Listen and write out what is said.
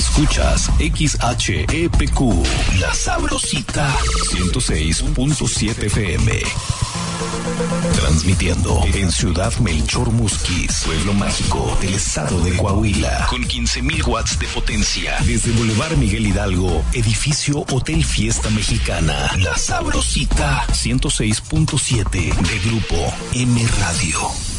Escuchas XHEPQ, La Sabrosita, 106.7 FM. Transmitiendo en Ciudad Melchor Musquis, pueblo mágico del estado de Coahuila, con 15,000 watts de potencia. Desde Boulevard Miguel Hidalgo, edificio Hotel Fiesta Mexicana. La Sabrosita, 106.7 de Grupo M Radio.